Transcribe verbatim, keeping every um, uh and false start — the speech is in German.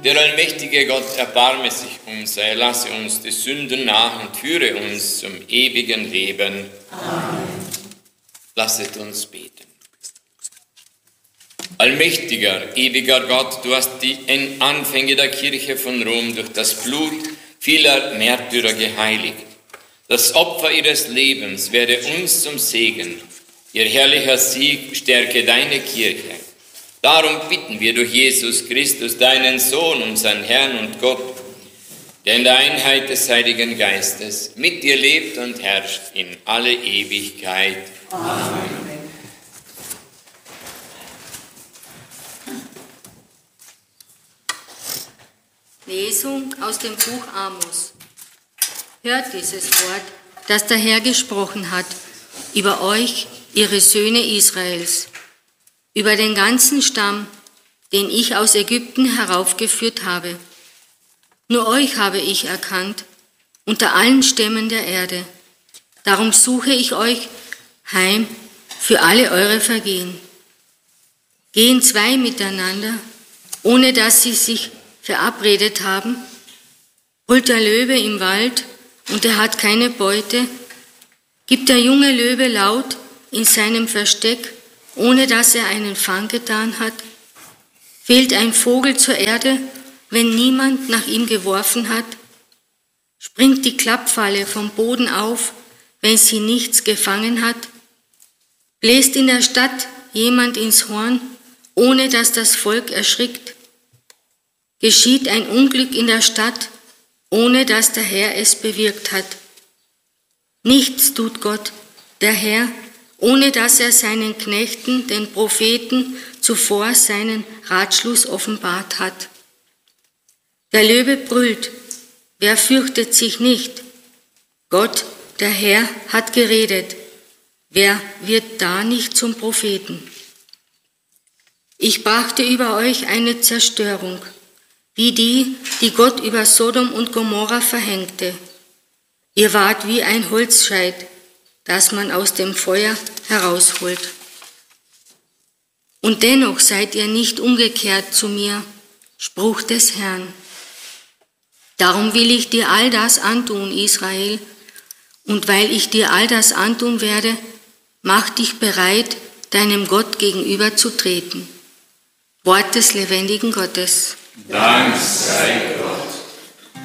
Der allmächtige Gott erbarme sich unser, er lasse uns die Sünden nach und führe uns zum ewigen Leben. Amen. Lasset uns beten. Allmächtiger, ewiger Gott, du hast die Anfänge der Kirche von Rom durch das Blut vieler Märtyrer geheiligt. Das Opfer ihres Lebens werde uns zum Segen. Ihr herrlicher Sieg stärke deine Kirche. Darum bitten wir durch Jesus Christus, deinen Sohn, unseren Herrn und Gott, der in der Einheit des Heiligen Geistes mit dir lebt und herrscht in alle Ewigkeit. Amen. Lesung aus dem Buch Amos. Hört dieses Wort, das der Herr gesprochen hat, über euch, ihre Söhne Israels, über den ganzen Stamm, den ich aus Ägypten heraufgeführt habe. Nur euch habe ich erkannt, unter allen Stämmen der Erde. Darum suche ich euch heim für alle eure Vergehen. Gehen zwei miteinander, ohne dass sie sich verabredet haben? Brüllt der Löwe im Wald und er hat keine Beute? Gibt der junge Löwe laut in seinem Versteck, ohne dass er einen Fang getan hat? Fehlt ein Vogel zur Erde, wenn niemand nach ihm geworfen hat? Springt die Klappfalle vom Boden auf, wenn sie nichts gefangen hat? Bläst in der Stadt jemand ins Horn, ohne dass das Volk erschrickt? Geschieht ein Unglück in der Stadt, ohne dass der Herr es bewirkt hat? Nichts tut Gott, der Herr, ohne dass er seinen Knechten, den Propheten, zuvor seinen Ratschluss offenbart hat. Der Löwe brüllt, wer fürchtet sich nicht? Gott, der Herr, hat geredet, wer wird da nicht zum Propheten? Ich brachte über euch eine Zerstörung, wie die, die Gott über Sodom und Gomorra verhängte. Ihr wart wie ein Holzscheit, das man aus dem Feuer herausholt. Und dennoch seid ihr nicht umgekehrt zu mir, Spruch des Herrn. Darum will ich dir all das antun, Israel, und weil ich dir all das antun werde, mach dich bereit, deinem Gott gegenüber zu treten. Wort des lebendigen Gottes. Dank sei Gott.